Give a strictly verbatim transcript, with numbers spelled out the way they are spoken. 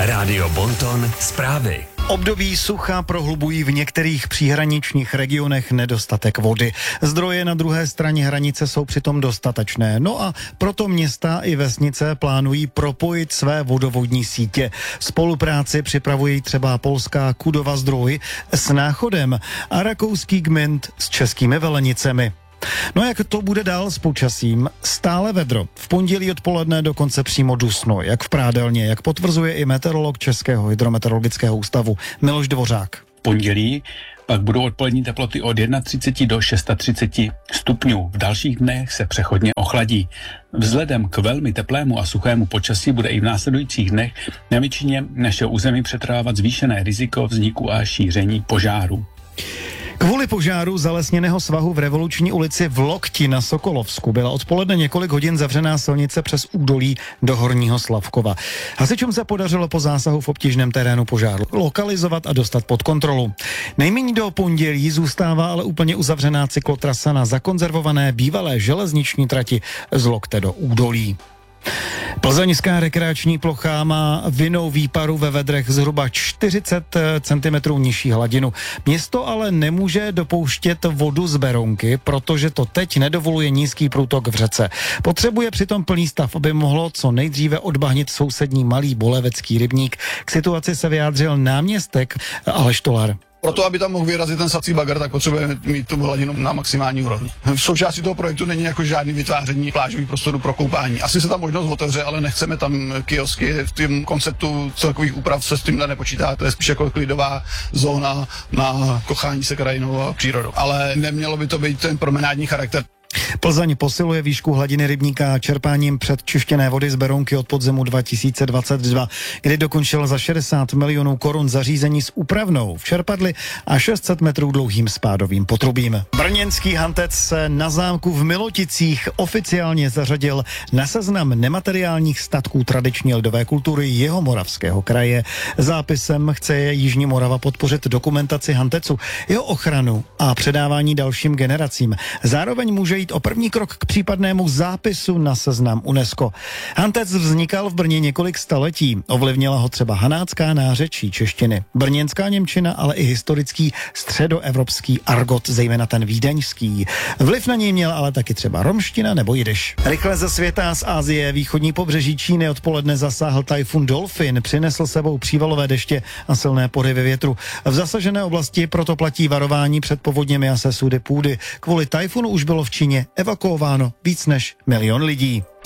Rádio Bonton zprávy. Období sucha prohlubují v některých příhraničních regionech nedostatek vody. Zdroje na druhé straně hranice jsou přitom dostatečné. No a proto města i vesnice plánují propojit své vodovodní sítě. Spolupráci připravují třeba polská Kudova Zdroj s Náchodem a rakouský Gmünd s českými Velenicemi. No jak to bude dál s počasím? Stále vedro. V pondělí odpoledne dokonce přímo dusno, jak v prádelně, jak potvrzuje i meteorolog Českého hydrometeorologického ústavu Miloš Dvořák. V pondělí pak budou odpolední teploty od třicet jedna do třiceti šesti stupňů. V dalších dnech se přechodně ochladí. Vzhledem k velmi teplému a suchému počasí bude i v následujících dnech na většině našeho území přetrvávat zvýšené riziko vzniku a šíření požáru. Kvůli požáru zalesněného svahu v Revoluční ulici v Lokti na Sokolovsku byla odpoledne několik hodin zavřená silnice přes údolí do Horního Slavkova. Hasičům se podařilo po zásahu v obtížném terénu požár lokalizovat a dostat pod kontrolu. Nejméně do pondělí zůstává ale úplně uzavřená cyklotrasa na zakonzervované bývalé železniční trati z Lokte do údolí. Plzeňská rekreační plocha má vinou výparu ve vedrech zhruba čtyřicet centimetrů nižší hladinu. Město ale nemůže dopouštět vodu z Berounky, protože to teď nedovoluje nízký průtok v řece. Potřebuje přitom plný stav, aby mohlo co nejdříve odbahnit sousední malý Bolevecký rybník. K situaci se vyjádřil náměstek Aleš Tolar. Proto, aby tam mohl vyrazit ten sací bagr, tak potřebujeme mít tu hladinu na maximální úrovni. V součástí toho projektu není jako žádný vytváření plážových prostorů pro koupání. Asi se tam možnost otevře, ale nechceme tam kiosky. V tom konceptu celkových úprav se s tímhle nepočítá. To je spíš jako klidová zóna na kochání se krajinou a přírodou. Ale nemělo by to být ten promenádní charakter. Plzeň posiluje výšku hladiny rybníka čerpáním předčištěné vody z Berounky od podzimu dva tisíce dvacet dva, kdy dokončil za šedesát milionů korun zařízení s úpravnou v čerpadli a šest set metrů dlouhým spádovým potrubím. Brněnský Hantec se na zámku v Miloticích oficiálně zařadil na seznam nemateriálních statků tradiční lidové kultury Jihomoravského kraje. Zápisem chce Jižní Morava podpořit dokumentaci Hantecu, jeho ochranu a předávání dalším generacím. Zároveň může jít o první krok k případnému zápisu na seznam UNESCO. Hantec vznikal v Brně několik staletí. Ovlivnila ho třeba hanácká nářečí češtiny, brněnská němčina, ale i historický středoevropský argot, zejména ten vídeňský. Vliv na něj měla ale taky třeba romština nebo jidiš. Rychle ze světa z Asie východní pobřeží Číny odpoledne zasáhl tajfun Dolphin, přinesl sebou přívalové deště a silné porivy větru. V zasažené oblasti proto platí varování před povodněmi a sesudy půdy. Kvůli tajfunu už bylo v Číně evakuováno víc než milion lidí.